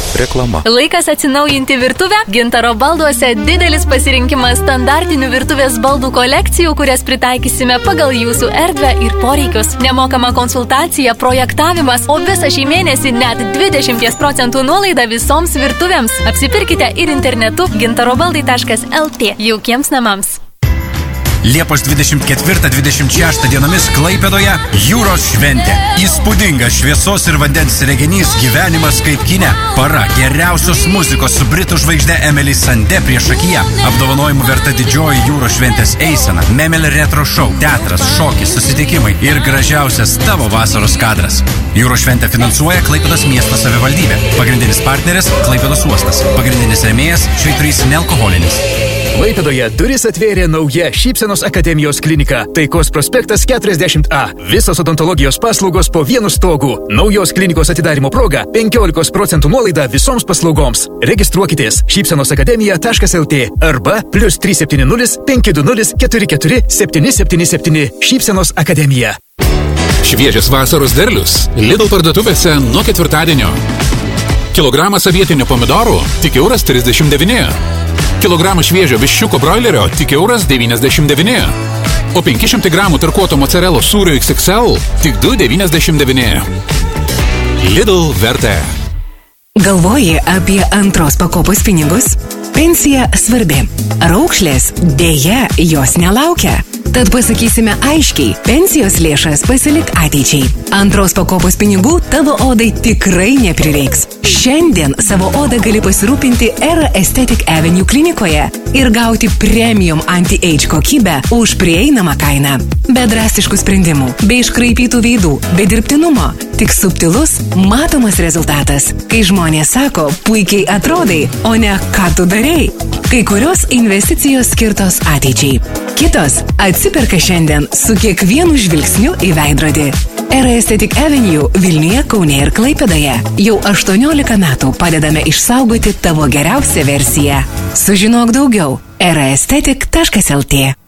Reklama. Laikas atsinaujinti virtuvę. Gintaro balduose didelis pasirinkimas standartinių virtuvės baldų kolekcijų, kurias pritaikysime pagal jūsų erdvę ir poreikius. Nemokama konsultacija, projektavimas, o visą šį mėnesį net 20% nuolaida visoms virtuvėms. Apsipirkite ir internetu gintarobaldai.lt jaukiems namams. Liepos 24-26 dienomis Klaipėdoje jūros šventė. Įspūdingas šviesos ir vandens reginys gyvenimas kaip kine. Para geriausios muzikos su britų žvaigžde Emily Sandé priešakyje. Apdovanojimų verta didžioji jūros šventės eisena. Memel retro show, teatras, šokis, susitikimai ir gražiausias tavo vasaros kadras. Jūros šventę finansuoja Klaipėdos miesto savivaldybė. Pagrindinis partneris Klaipėdos uostas. Pagrindinis rėmėjas švyturys nealkoholinis. Klaipėdoje duris atvėrė nauja Šypsenos akademijos klinika. Taikos prospektas 40A. Visos odontologijos paslaugos po vienu stogu. Naujos klinikos atidarimo proga 15% nuolaida visoms paslaugoms. Registruokitės šypsenosakademija.lt arba +370 520 44 777. Šypsenos akademija. Šviežias vasaros derlius Lidl parduotuvėse nuo ketvirtadienio. Kilogramas avietinių pomidorų tik €39. Kilogramą šviežio viščiuko broilerio tik €99. O 500 gramų tarkuoto mozzarella sūrio XXL tik €2,99. Lidl vertė. Galvoji apie antros pakopos pinigus? Pensija svarbi. Raukšlės dėja jos nelaukia. Tad pasakysime aiškiai, pensijos lėšas pasilik ateičiai. Antros pakopos pinigų tavo odai tikrai neprireiks. Šiandien savo odą gali pasirūpinti Era Aesthetic Avenue klinikoje ir gauti premium anti-age kokybę už prieinamą kainą. Be drastiškų sprendimų, be iškraipytų veidų, be dirbtinumo, tik subtilus, matomas rezultatas. Kai žmonės sako, puikiai atrodai, o ne ką tu darei. Kai kurios investicijos skirtos ateičiai. Kitos atsiperka šiandien su kiekvienu žvilgsniu į veidrodį. Era Aesthetic Avenue Vilniuje, Kaune ir Klaipėdoje. Jau 18 metų padedame išsaugoti tavo geriausią versiją. Sužinok daugiau. eraesthetic.lt